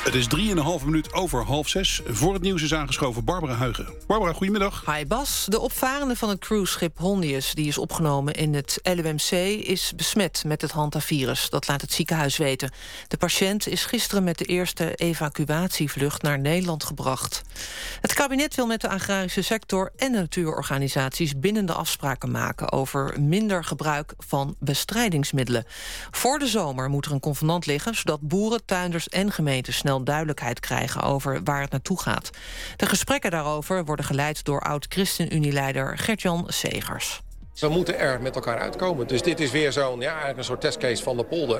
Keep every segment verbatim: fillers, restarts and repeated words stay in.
Het is drieënhalve minuut over half zes. Voor het nieuws is aangeschoven Barbara Huigen. Barbara, goedemiddag. Hi Bas. De opvarende van het cruiseschip Hondius, die is opgenomen in het L U M C, is besmet met het hantavirus. Dat laat het ziekenhuis weten. De patiënt is gisteren met de eerste evacuatievlucht naar Nederland gebracht. Het kabinet wil met de agrarische sector en de natuurorganisaties bindende afspraken maken over minder gebruik van bestrijdingsmiddelen. Voor de zomer moet er een convenant liggen, zodat boeren, tuinders en gemeenten snel duidelijkheid krijgen over waar het naartoe gaat. De gesprekken daarover worden geleid door oud-ChristenUnie-leider Gert-Jan Segers. We moeten er met elkaar uitkomen. Dus dit is weer zo'n ja, eigenlijk een soort testcase van de polder.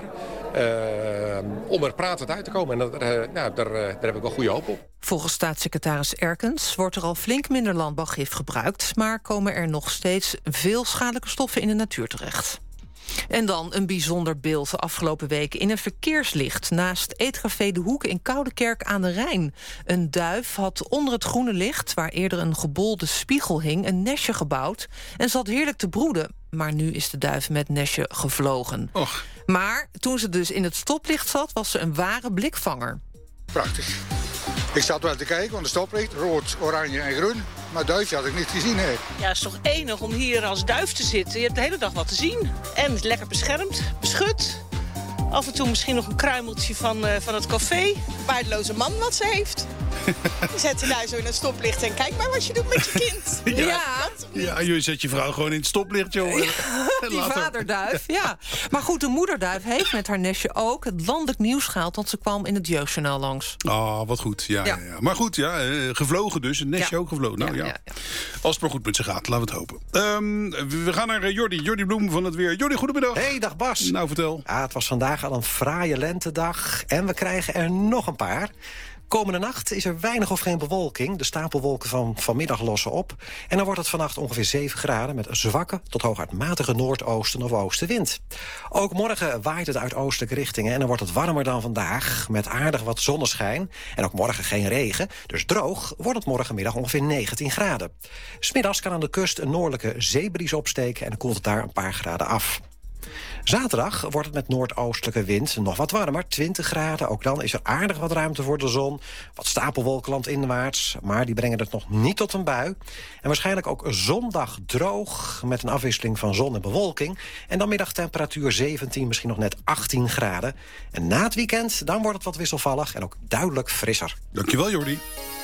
Uh, om er pratend uit te komen. En dat, uh, nou, daar, uh, daar heb ik wel goede hoop op. Volgens staatssecretaris Erkens wordt er al flink minder landbouwgif gebruikt, maar komen er nog steeds veel schadelijke stoffen in de natuur terecht. En dan een bijzonder beeld de afgelopen weken in een verkeerslicht naast Eetcafé De Hoek in Koudekerk aan de Rijn. Een duif had onder het groene licht, waar eerder een gebolde spiegel hing, een nestje gebouwd en zat heerlijk te broeden. Maar nu is de duif met nestje gevlogen. Och. Maar toen ze dus in het stoplicht zat, was ze een ware blikvanger. Prachtig. Ik zat wel te kijken, want de stoplicht, rood, oranje en groen. Maar duifje had ik niet gezien, hè. Ja, het is toch enig om hier als duif te zitten. Je hebt de hele dag wat te zien. En lekker beschermd, beschut. Af en toe misschien nog een kruimeltje van, uh, van het café. Baardloze man wat ze heeft. Die zet je daar zo in het stoplicht en kijk maar wat je doet met je kind. Ja, Ja, ja je zet je vrouw gewoon in het stoplicht, joh. Ja, En die later- vaderduif, ja. Maar goed, de moederduif heeft met haar nestje ook het landelijk nieuws gehaald, want ze kwam in het Jeugdjournaal langs. Ah, wat goed. Ja, ja. Ja. Ja, maar goed, ja, eh, gevlogen dus. Een nestje Ja. ook gevlogen. Nou ja, Ja, ja, ja. Als het maar goed met ze gaat, laten we het hopen. Ehm, we gaan naar eh, Jordi. Jordi Bloem van het Weer. Jordi, goedemiddag. Hey, dag Bas. Nou, vertel. Ja, het was vandaag al een fraaie lentedag en we krijgen er nog een paar. Komende nacht is er weinig of geen bewolking. De stapelwolken van vanmiddag lossen op. En dan wordt het vannacht ongeveer zeven graden... met een zwakke tot hooguit matige noordoosten of oostenwind. Ook morgen waait het uit oostelijke richtingen... en dan wordt het warmer dan vandaag, met aardig wat zonneschijn. En ook morgen geen regen, dus droog wordt het morgenmiddag ongeveer negentien graden. 'S Middags kan aan de kust een noordelijke zeebries opsteken... en dan koelt het daar een paar graden af. Zaterdag wordt het met noordoostelijke wind nog wat warmer, twintig graden. Ook dan is er aardig wat ruimte voor de zon. Wat stapelwolken landinwaarts, maar die brengen het nog niet tot een bui. En waarschijnlijk ook zondag droog, met een afwisseling van zon en bewolking. En dan middagtemperatuur zeventien, misschien nog net achttien graden. En na het weekend, dan wordt het wat wisselvallig en ook duidelijk frisser. Dankjewel, Jordi.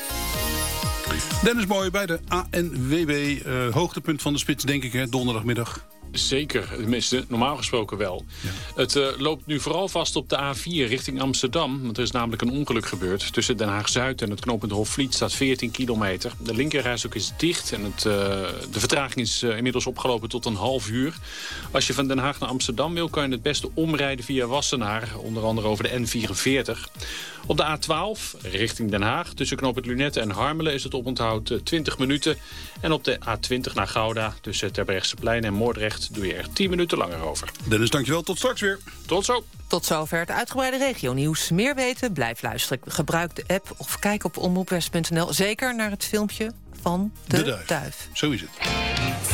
Dennis Mooi bij de A N W B. Uh, hoogtepunt van de spits, denk ik, hè, donderdagmiddag. Zeker, tenminste, normaal gesproken wel. Ja. Het uh, loopt nu vooral vast op de A vier richting Amsterdam. Want er is namelijk een ongeluk gebeurd. Tussen Den Haag-Zuid en het knooppunt Hofvliet staat veertien kilometer. De linkerrijstrook is dicht en het, uh, de vertraging is uh, inmiddels opgelopen tot een half uur. Als je van Den Haag naar Amsterdam wil, kan je het beste omrijden via Wassenaar. Onder andere over de N vierenveertig. Op de A twaalf richting Den Haag tussen knooppunt Lunette en Harmelen is het oponthoud twintig minuten. En op de A twintig naar Gouda tussen Terbrechtseplein en Moordrecht doe je er tien minuten langer over. Dennis, dankjewel. Tot straks weer. Tot zo. Tot zover het uitgebreide regionieuws. Meer weten? Blijf luisteren. Gebruik de app of kijk op omroepwest punt n l. Zeker naar het filmpje van de, De duif. duif. Zo is het.